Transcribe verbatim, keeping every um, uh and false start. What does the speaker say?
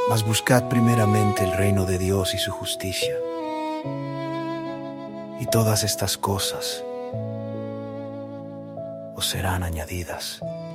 Mas buscad primeramente el reino de Dios y su justicia, y todas estas cosas os serán añadidas.